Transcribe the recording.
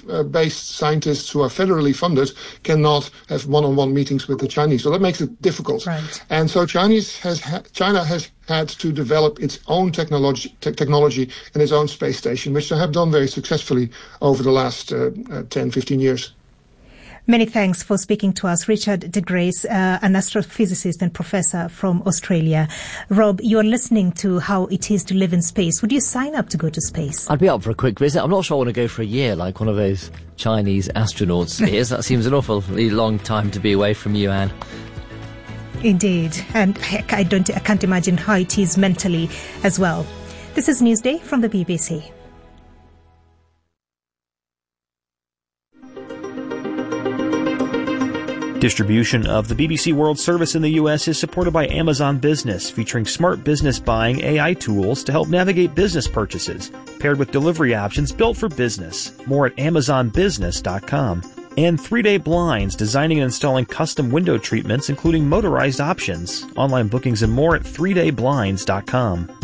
US-based scientists who are federally funded cannot have one-on-one meetings with the Chinese. So that makes it difficult. Right. And so China has had to develop its own technology and its own space station, which they have done very successfully over the last 10, 15 years. Many thanks for speaking to us. Richard de Grace, an astrophysicist and professor from Australia. Rob, you're listening to How It Is to Live in Space. Would you sign up to go to space? I'd be up for a quick visit. I'm not sure I want to go for a year like one of those Chinese astronauts is. That seems an awfully long time to be away from you, Anne. Indeed. And heck, I can't imagine how it is mentally as well. This is Newsday from the BBC. Distribution of the BBC World Service in the U.S. is supported by Amazon Business, featuring smart business buying AI tools to help navigate business purchases, paired with delivery options built for business. More at AmazonBusiness.com. And 3-Day Blinds, designing and installing custom window treatments, including motorized options. Online bookings and more at 3dayblinds.com.